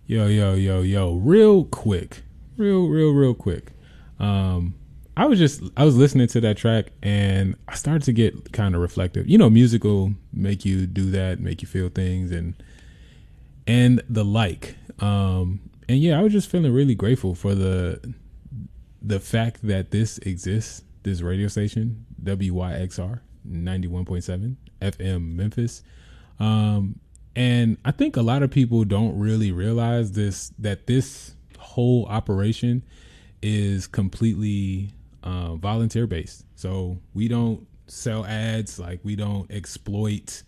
Yo. Real quick. Real quick. I was listening to that track and I started to get kind of reflective. You know, music will make you do that, make you feel things and the like. And yeah, I was just feeling really grateful for the fact that this exists, this radio station, WYXR 91.7 FM Memphis. And I think a lot of people don't really realize that this whole operation is completely volunteer based. So we don't sell ads, like we don't exploit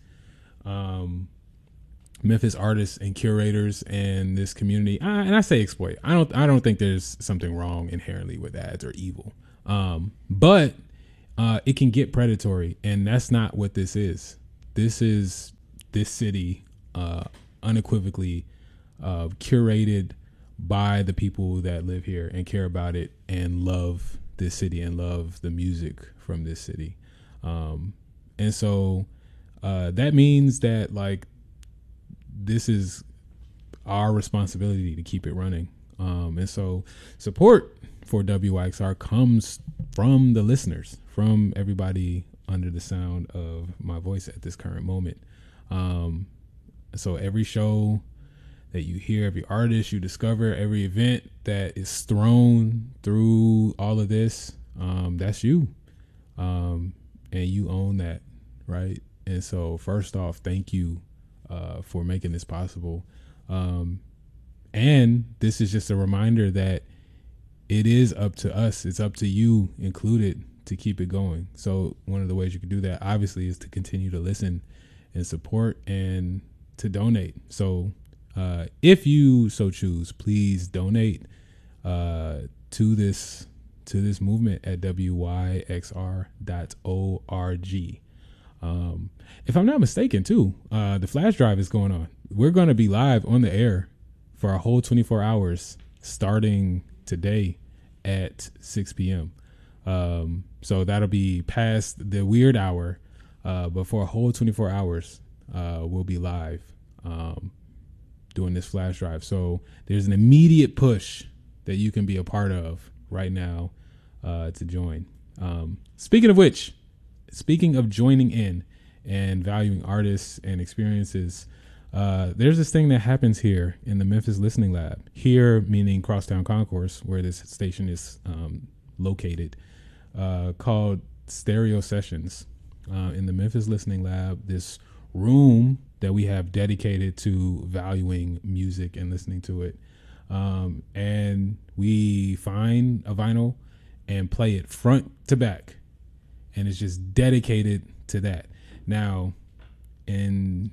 Memphis artists and curators and this community. And I say exploit. I don't think there's something wrong inherently with ads or evil. But it can get predatory, and that's not what this is. This is this city unequivocally curated by the people that live here and care about it and love this city and love the music from this city. And so that means that, like, this is our responsibility to keep it running. And so support for WYXR comes from the listeners, from everybody under the sound of my voice at this current moment. So every show that you hear, every artist you discover, every event that is thrown through all of this, that's you. And you own that, right? And so first off, thank you for making this possible. And this is just a reminder that it is up to us. It's up to you included to keep it going. So one of the ways you can do that, obviously, is to continue to listen and support and to donate. So if you so choose, please donate to this movement at wyxr.org. If I'm not mistaken, too, the flash drive is going on. We're going to be live on the air for a whole 24 hours starting today at 6 p.m. So that'll be past the weird hour, but for a whole 24 hours, we'll be live doing this flash drive. So there's an immediate push that you can be a part of right now to join. Speaking of which, speaking of joining in and valuing artists and experiences, there's this thing that happens here in the Memphis Listening Lab. Here, meaning Crosstown Concourse, where this station is located, called Stereo Sessions. In the Memphis Listening Lab, this room that we have dedicated to valuing music and listening to it. And we find a vinyl and play it front to back. And it's just dedicated to that. Now, in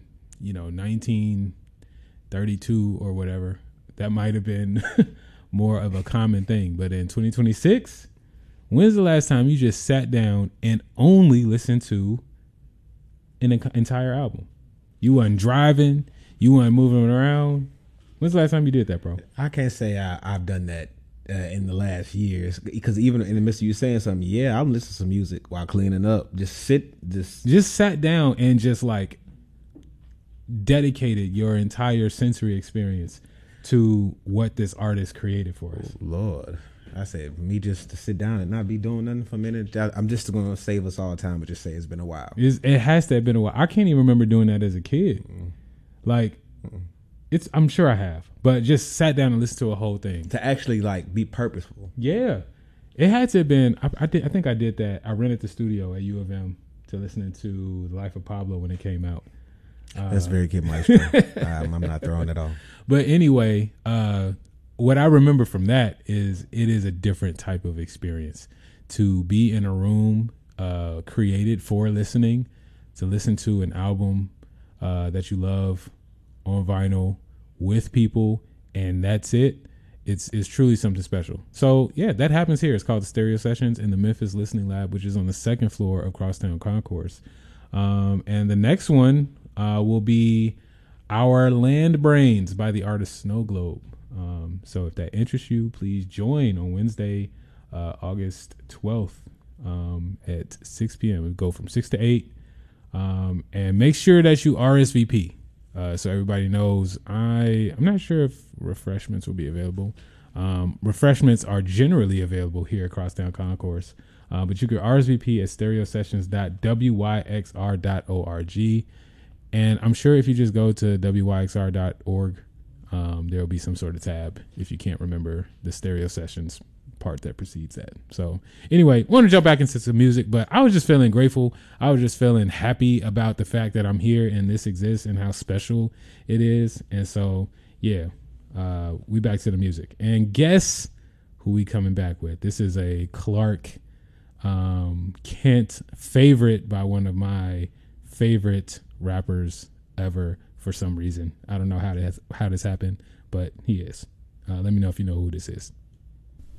1932 or whatever, that might have been more of a common thing. But in 2026, when's the last time you just sat down and only listened to an entire album? You weren't driving, you weren't moving around. When's the last time you did that, bro? I can't say I've done that in the last years, because even in the midst of you saying something, yeah, I'm listening to some music while cleaning up. Just sat down and just like dedicated your entire sensory experience to what this artist created for us. Oh, Lord, I said, me just to sit down and not be doing nothing for a minute. I'm just going to save us all the time, but just say it's been a while. It has to have been a while. I can't even remember doing that as a kid. Like, I'm sure I have, but just sat down and listened to a whole thing to actually like be purposeful. Yeah, it had to have been. I think I did that. I rented the studio at U of M to listening to The Life of Pablo when it came out. That's very Kid Maestro. I'm not throwing it off. But anyway, what I remember from that is it is a different type of experience to be in a room created for listening, to listen to an album that you love on vinyl with people, and that's it. It's truly something special. So yeah, that happens here. It's called the Stereo Sessions in the Memphis Listening Lab, which is on the second floor of Crosstown Concourse. And the next one will be Our Land Brains by the artist Snow Globe. So if that interests you, please join on Wednesday, August 12th at 6 p.m. We go from 6 to 8. And make sure that you RSVP. So everybody knows. I'm not sure if refreshments will be available. Refreshments are generally available here at Crosstown Concourse, but you can RSVP at stereosessions.wyxr.org. And I'm sure if you just go to wyxr.org, there will be some sort of tab if you can't remember the Stereo Sessions part that precedes that. So anyway, want to jump back into some music, but I was just feeling grateful. I was just feeling happy about the fact that I'm here and this exists and how special it is. And so, yeah, we back to the music. And guess who we coming back with? This is a Clark Kent favorite by one of my favorite rappers ever for some reason. I don't know how this happened, but he is. Let me know if you know who this is.